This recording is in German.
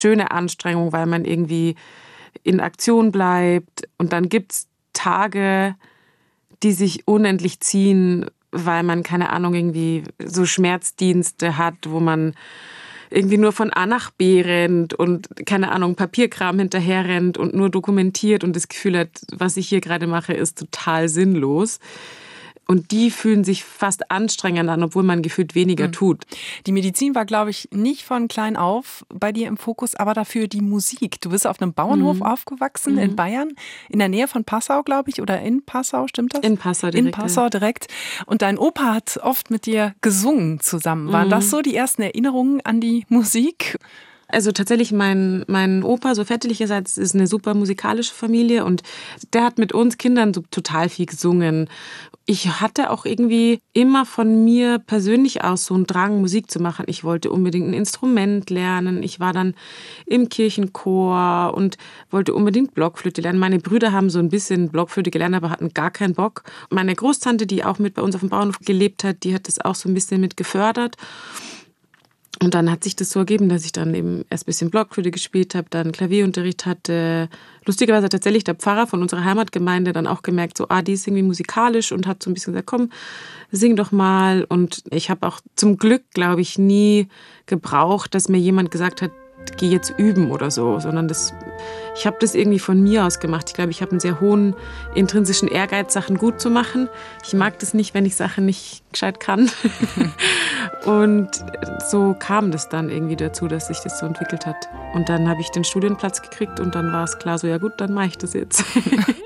schöne Anstrengung, weil man irgendwie in Aktion bleibt. Und dann gibt's Tage, die sich unendlich ziehen, weil man, keine Ahnung, irgendwie so Schmerzdienste hat, wo man irgendwie nur von A nach B rennt und, keine Ahnung, Papierkram hinterher rennt und nur dokumentiert und das Gefühl hat, was ich hier gerade mache, ist total sinnlos. Und die fühlen sich fast anstrengend an, obwohl man gefühlt weniger tut. Die Medizin war, glaube ich, nicht von klein auf bei dir im Fokus, aber dafür die Musik. Du bist auf einem Bauernhof aufgewachsen in Bayern, in der Nähe von Passau, glaube ich, oder in Passau, stimmt das? In Passau direkt. In Passau direkt. Und dein Opa hat oft mit dir gesungen zusammen. Waren das so die ersten Erinnerungen an die Musik? Also tatsächlich, mein Opa, so väterlicherseits, ist eine super musikalische Familie und der hat mit uns Kindern so total viel gesungen. Ich hatte auch irgendwie immer von mir persönlich aus so einen Drang, Musik zu machen. Ich wollte unbedingt ein Instrument lernen. Ich war dann im Kirchenchor und wollte unbedingt Blockflöte lernen. Meine Brüder haben so ein bisschen Blockflöte gelernt, aber hatten gar keinen Bock. Meine Großtante, die auch mit bei uns auf dem Bauernhof gelebt hat, die hat das auch so ein bisschen mit gefördert. Und dann hat sich das so ergeben, dass ich dann eben erst ein bisschen Blockflöte gespielt habe, dann Klavierunterricht hatte. Lustigerweise hat tatsächlich der Pfarrer von unserer Heimatgemeinde dann auch gemerkt, so, die ist irgendwie musikalisch und hat so ein bisschen gesagt, komm, sing doch mal. Und ich habe auch zum Glück, glaube ich, nie gebraucht, dass mir jemand gesagt hat, geh jetzt üben oder so, sondern ich habe das irgendwie von mir aus gemacht. Ich glaube, ich habe einen sehr hohen intrinsischen Ehrgeiz, Sachen gut zu machen. Ich mag das nicht, wenn ich Sachen nicht gescheit kann. Und so kam das dann irgendwie dazu, dass sich das so entwickelt hat. Und dann habe ich den Studienplatz gekriegt und dann war es klar so, ja gut, dann mache ich das jetzt.